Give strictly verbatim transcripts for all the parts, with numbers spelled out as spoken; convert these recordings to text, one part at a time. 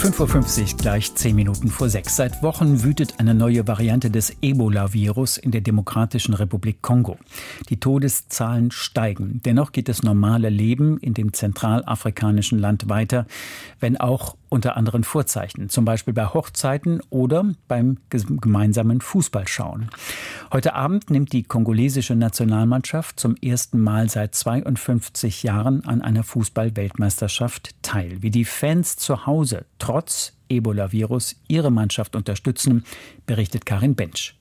fünf Uhr fünfzig, gleich zehn Minuten vor sechs. Seit Wochen wütet eine neue Variante des Ebola-Virus in der Demokratischen Republik Kongo. Die Todeszahlen steigen. Dennoch geht das normale Leben in dem zentralafrikanischen Land weiter, wenn auch unter anderen Vorzeichen, zum Beispiel bei Hochzeiten oder beim gemeinsamen Fußballschauen. Heute Abend nimmt die kongolesische Nationalmannschaft zum ersten Mal seit zweiundfünfzig Jahren an einer Fußball-Weltmeisterschaft teil. Wie die Fans zu Hause trotz Ebola-Virus ihre Mannschaft unterstützen, berichtet Karin Bensch.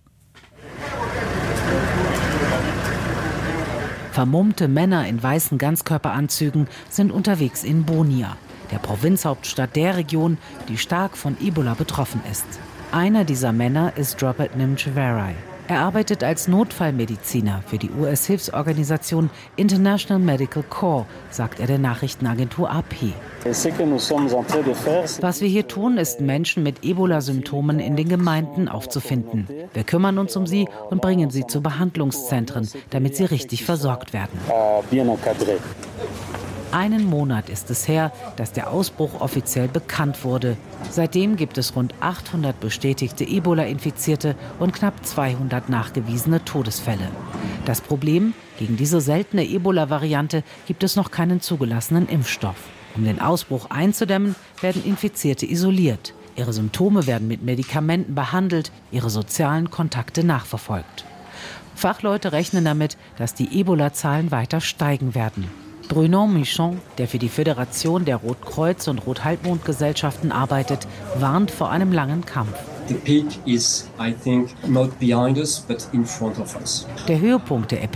Vermummte Männer in weißen Ganzkörperanzügen sind unterwegs in Bunia, der Provinzhauptstadt der Region, die stark von Ebola betroffen ist. Einer dieser Männer ist Robert Nimcheverai. Er arbeitet als Notfallmediziner für die U S-Hilfsorganisation International Medical Corps, sagt er der Nachrichtenagentur A P. Was wir hier tun, ist, Menschen mit Ebola-Symptomen in den Gemeinden aufzufinden. Wir kümmern uns um sie und bringen sie zu Behandlungszentren, damit sie richtig versorgt werden. Einen Monat ist es her, dass der Ausbruch offiziell bekannt wurde. Seitdem gibt es rund achthundert bestätigte Ebola-Infizierte und knapp zweihundert nachgewiesene Todesfälle. Das Problem: Gegen diese seltene Ebola-Variante gibt es noch keinen zugelassenen Impfstoff. Um den Ausbruch einzudämmen, werden Infizierte isoliert. Ihre Symptome werden mit Medikamenten behandelt, ihre sozialen Kontakte nachverfolgt. Fachleute rechnen damit, dass die Ebola-Zahlen weiter steigen werden. Bruno Michon, der für die Föderation der Rotkreuz- und Rothalbmondgesellschaften arbeitet, warnt vor einem langen Kampf. The peak is, I think, not behind us, but in front of us. Der Höhepunkt der Epidemie